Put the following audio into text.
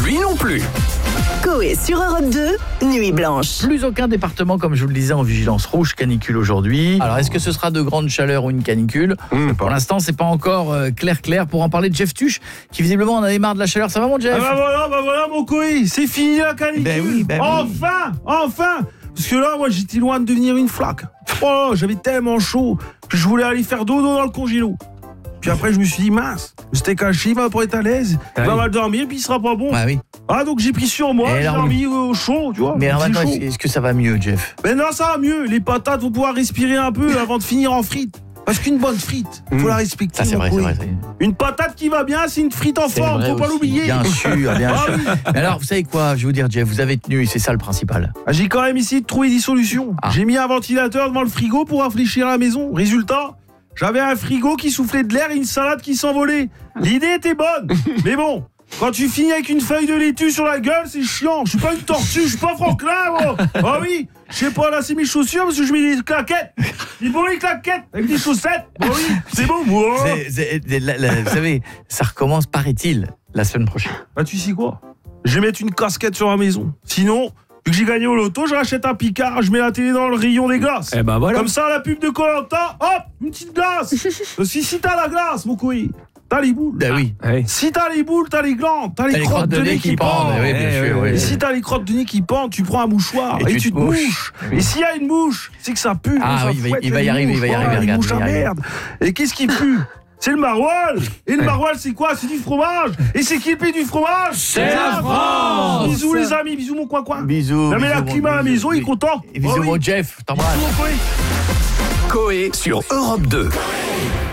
lui non plus. Coé sur Europe 2, Nuit Blanche. Plus aucun département, comme je vous le disais, en vigilance rouge canicule aujourd'hui. Alors, est-ce que ce sera de grande chaleur ou une canicule ? Pour l'instant, c'est pas encore clair. Pour en parler de Jeff Tuche, qui visiblement en avait marre de la chaleur. Ça va, mon Jeff ? Voilà, mon Coé, c'est fini la canicule. Enfin. Parce que là, moi, j'étais loin de devenir une flaque. Oh, j'avais tellement chaud que je voulais aller faire dodo dans le congélo. Puis après, je me suis dit, mince, le steak haché, il va pas être à l'aise. Il va mal dormir, puis il sera pas bon. Ah oui. Ah, donc j'ai pris sur moi, j'ai dormi au chaud, tu vois. Mais alors maintenant, est-ce que ça va mieux, Jeff ? Mais non, ça va mieux. Les patates vont pouvoir respirer un peu avant de finir en frites. Parce qu'une bonne frite, faut la respecter. Ça, c'est vrai. Une patate qui va bien, c'est une frite en forme, faut pas l'oublier. Bien sûr. Mais alors, vous savez quoi ? Je vais vous dire, Jeff, vous avez tenu et c'est ça le principal. J'ai quand même essayé de trouver des solutions. J'ai mis un ventilateur devant le frigo pour rafraîchir la maison. Résultat, j'avais un frigo qui soufflait de l'air et une salade qui s'envolait. L'idée était bonne, mais bon, quand tu finis avec une feuille de laitue sur la gueule, c'est chiant. Je suis pas une tortue, je suis pas Franklin, moi. Ah oui, je sais pas, là c'est mes chaussures parce que je mets des claquettes. Des bonnes claquettes avec des chaussettes. Bah oui, c'est bon. Vous savez, ça recommence, paraît-il, la semaine prochaine. Bah tu sais quoi ? Je vais mettre une casquette sur la maison. Sinon, vu que j'ai gagné au loto, je rachète un Picard, je mets la télé dans le rayon des glaces. Eh ben voilà. Comme ça, la pub de Koh-Lanta, hop, une petite glace. Parce que si t'as la glace, mon couille, t'as les boules. Ben oui. Si t'as les boules, t'as les glandes, t'as les crottes de nez qui pendent. Oui, bien sûr. Et si t'as les crottes de nez qui pendent, tu prends un mouchoir et tu te mouches. Oui. Et s'il y a une mouche, c'est que ça pue. Ah oui, il va y arriver, Une mouche à regarde. merde. Et qu'est-ce qui pue ? C'est le maroilles. Et le maroilles, c'est quoi ? C'est du fromage. Et c'est qui le pays du fromage ? C'est la France. Bisous les amis, bisous mon coin. Bisous. Non mais la climat à la maison, il est content. Et bisous mon Jeff, t'embrasse. Coé sur Europe 2.